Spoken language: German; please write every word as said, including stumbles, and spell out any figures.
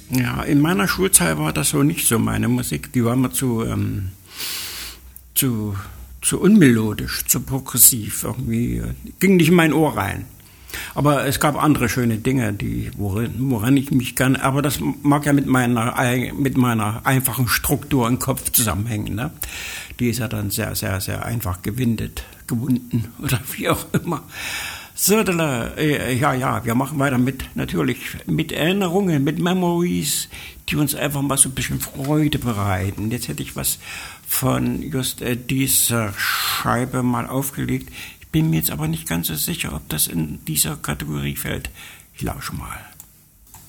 Ja, in meiner Schulzeit war das so nicht so meine Musik. Die war mir zu, ähm, zu, zu unmelodisch, zu progressiv. Irgendwie ging nicht in mein Ohr rein. Aber es gab andere schöne Dinge, die, worin, woran ich mich gerne, aber das mag ja mit meiner, mit meiner einfachen Struktur im Kopf zusammenhängen. Ne? Die ist ja dann sehr, sehr, sehr einfach gewindet, gewunden oder wie auch immer. So, äh, ja, ja, wir machen weiter mit, natürlich, mit Erinnerungen, mit Memories, die uns einfach mal so ein bisschen Freude bereiten. Jetzt hätte ich was von just äh, dieser Scheibe mal aufgelegt. Ich bin mir jetzt aber nicht ganz so sicher, ob das in dieser Kategorie fällt. Ich lausche mal.